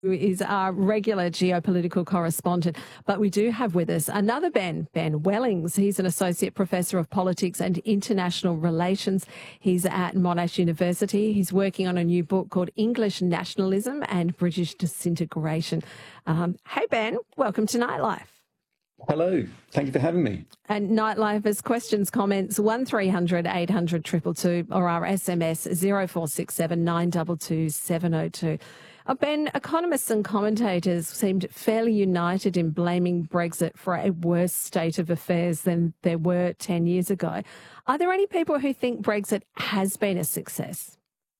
who is our regular geopolitical correspondent. But we do have with us another Ben Wellings. He's an Associate Professor of Politics and International Relations. He's at Monash University. He's working on a new book called English Nationalism and British Disintegration. Hey, Ben, welcome to Nightlife. Hello. Thank you for having me. And Nightlife has questions, comments, 1300 800 222 or our SMS 0467 922 702. Ben, economists and commentators seemed fairly united in blaming Brexit for a worse state of affairs than there were 10 years ago. Are there any people who think Brexit has been a success?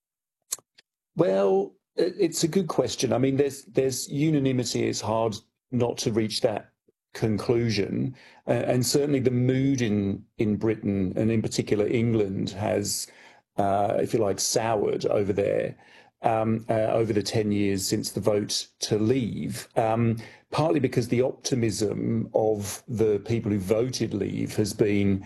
Well, it's a good question. I mean, there's unanimity. It's hard not to reach that conclusion. And certainly the mood in Britain, and in particular England, has, if you like, soured over there. Over the 10 years since the vote to leave, partly because the optimism of the people who voted leave has been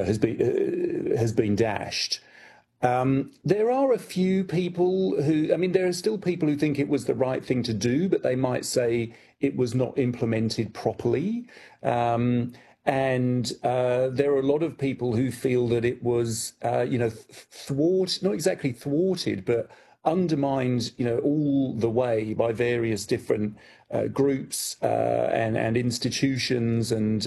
dashed. There are a few people who, I mean, there are still people who think it was the right thing to do, but they might say it was not implemented properly. And there are a lot of people who feel that it was, not exactly thwarted, but undermined, all the way by various different groups and institutions and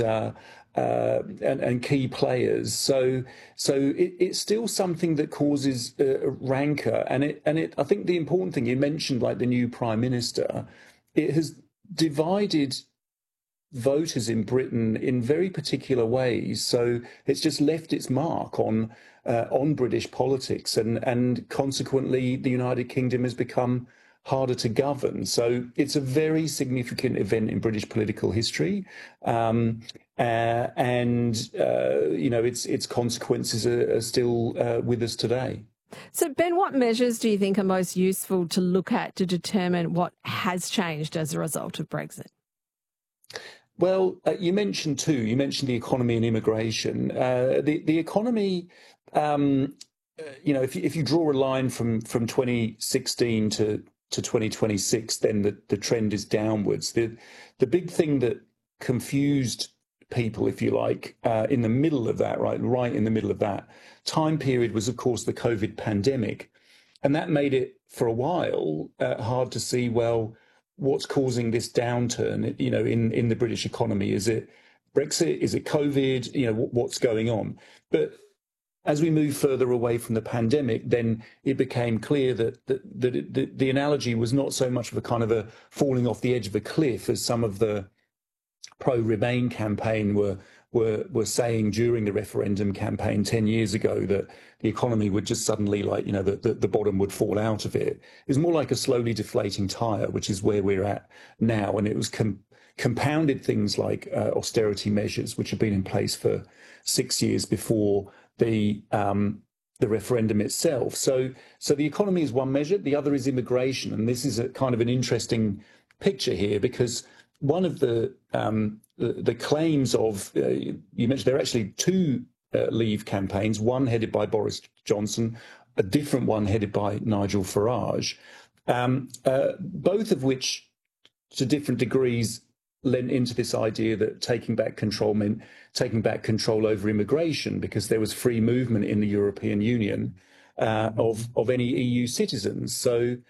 key players. So it's still something that causes rancor. And I think the important thing you mentioned, like the new Prime Minister, it has divided voters in Britain in very particular ways. So it's just left its mark on British politics, and consequently the United Kingdom has become harder to govern. So it's a very significant event in British political history, its consequences are still with us today. So, Ben, what measures do you think are most useful to look at to determine what has changed as a result of Brexit? Well, you mentioned the economy and immigration. The economy, if you draw a line from 2016 to 2026, then the trend is downwards. The big thing that confused people, if you like, in the middle of that, right in the middle of that time period was, of course, the COVID pandemic. And that made it, for a while, hard to see, well, what's causing this downturn, in the British economy? Is it Brexit? Is it COVID? What's going on? But as we move further away from the pandemic, then it became clear that the analogy was not so much of a kind of a falling off the edge of a cliff as some of the pro-Remain campaign were saying during the referendum campaign 10 years ago, that the economy would just suddenly, the bottom would fall out of it. It was more like a slowly deflating tire, which is where we're at now. And it was compounded things like austerity measures, which have been in place for 6 years before the referendum itself. So the economy is one measure. The other is immigration. And this is a kind of an interesting picture here, because one of the claims of, you mentioned there are actually two Leave campaigns, one headed by Boris Johnson, a different one headed by Nigel Farage, both of which to different degrees lent into this idea that taking back control meant taking back control over immigration, because there was free movement in the European Union of any EU citizens. So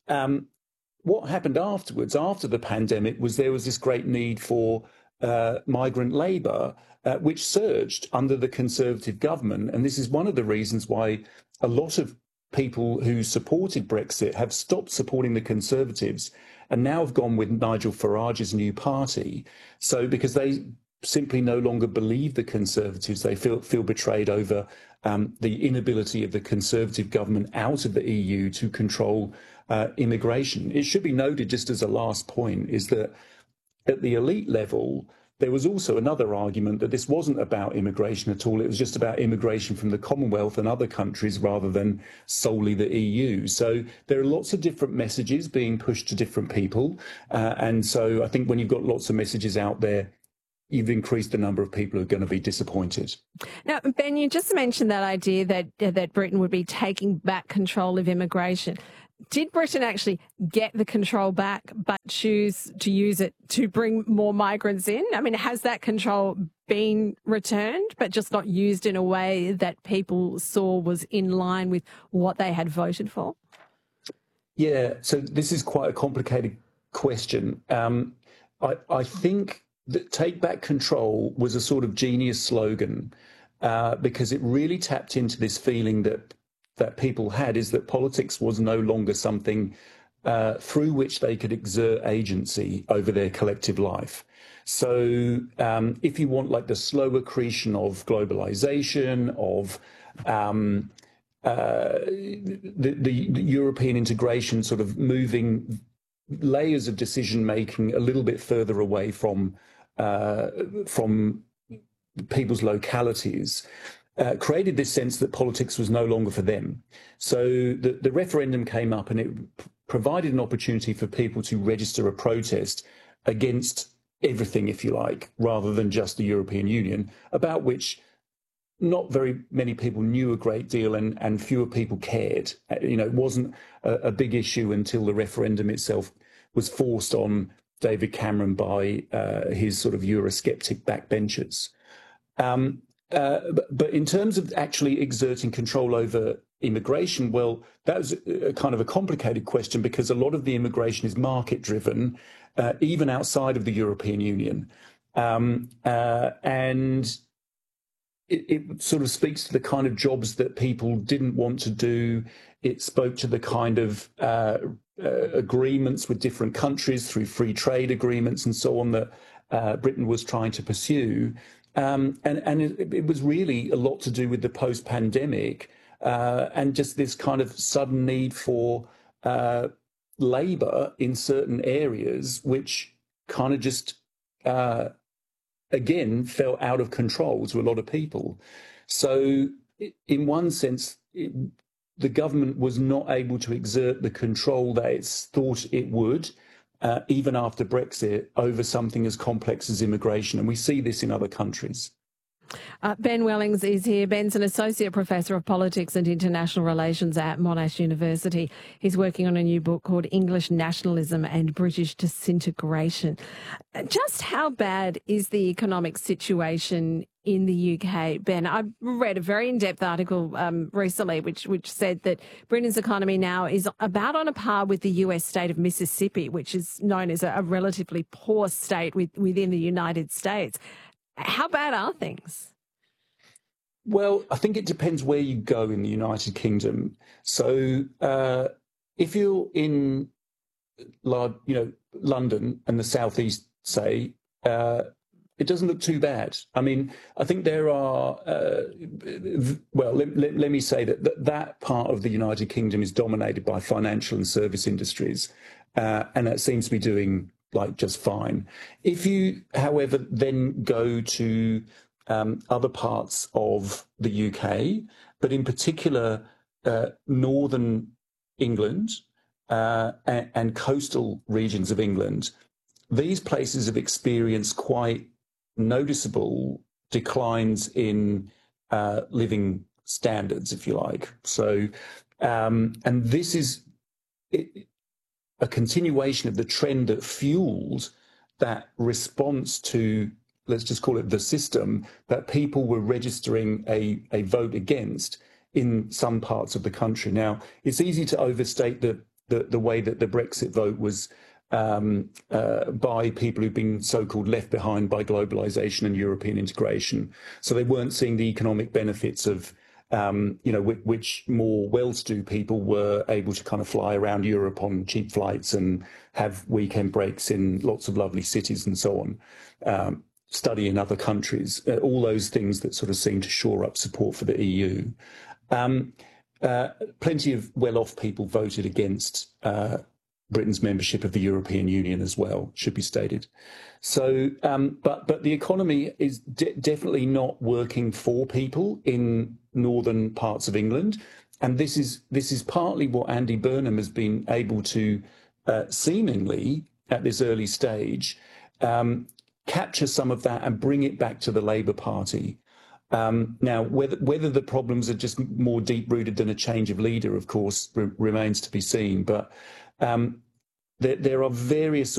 what happened afterwards, after the pandemic, was there was this great need for migrant labour, which surged under the Conservative government. And this is one of the reasons why a lot of people who supported Brexit have stopped supporting the Conservatives and now have gone with Nigel Farage's new party. So because they simply no longer believe the Conservatives, they feel betrayed over the inability of the Conservative government out of the EU to control immigration. It should be noted, just as a last point, is that at the elite level, there was also another argument that this wasn't about immigration at all. It was just about immigration from the Commonwealth and other countries rather than solely the EU. So there are lots of different messages being pushed to different people. And so I think when you've got lots of messages out there, you've increased the number of people who are going to be disappointed. Now, Ben, you just mentioned that idea that Britain would be taking back control of immigration. did Britain actually get the control back but choose to use it to bring more migrants in? I mean, has that control been returned but just not used in a way that people saw was in line with what they had voted for? Yeah, so this is quite a complicated question. I think that Take Back Control was a sort of genius slogan because it really tapped into this feeling that people had, is that politics was no longer something through which they could exert agency over their collective life. So if you want like the slow accretion of globalization, of the European integration sort of moving layers of decision making a little bit further away from people's localities, created this sense that politics was no longer for them. So the referendum came up and it provided an opportunity for people to register a protest against everything, if you like, rather than just the European Union, about which not very many people knew a great deal and fewer people cared. You know, it wasn't a big issue until the referendum itself was forced on David Cameron by his sort of Eurosceptic backbenchers. But in terms of actually exerting control over immigration, well, that was a kind of a complicated question because a lot of the immigration is market-driven, even outside of the European Union. And it sort of speaks to the kind of jobs that people didn't want to do. It spoke to the kind of agreements with different countries through free trade agreements and so on that Britain was trying to pursue. And it was really a lot to do with the post-pandemic and just this kind of sudden need for labour in certain areas, which kind of just again fell out of control to a lot of people. So in one sense, the government was not able to exert the control that it thought it would, even after Brexit, over something as complex as immigration. And we see this in other countries. Ben Wellings is here. Ben's an Associate Professor of Politics and International Relations at Monash University. He's working on a new book called English Nationalism and British Disintegration. Just how bad is the economic situation in the UK, Ben? I read a very in-depth article recently which said that Britain's economy now is about on a par with the US state of Mississippi, which is known as a relatively poor state within the United States. How bad are things? Well, I think it depends where you go in the United Kingdom. So if you're in London and the southeast, say, it doesn't look too bad. I mean, I think there are, let me say that part of the United Kingdom is dominated by financial and service industries, and that seems to be doing like just fine. If you, however, then go to other parts of the UK, but in particular northern England and coastal regions of England, these places have experienced quite noticeable declines in living standards, if you like. So, and this is a continuation of the trend that fueled that response to, let's just call it the system, that people were registering a vote against in some parts of the country. Now, it's easy to overstate the way that the Brexit vote was by people who've been so-called left behind by globalization and European integration. So they weren't seeing the economic benefits of which more well-to-do people were able to kind of fly around Europe on cheap flights and have weekend breaks in lots of lovely cities and so on, study in other countries, all those things that sort of seem to shore up support for the EU. Plenty of well-off people voted against Britain's membership of the European Union as well, should be stated. So, but the economy is definitely not working for people in northern parts of England, and this is partly what Andy Burnham has been able to seemingly at this early stage capture some of that and bring it back to the Labour Party. Now, whether the problems are just more deep-rooted than a change of leader, of course, remains to be seen. But there are various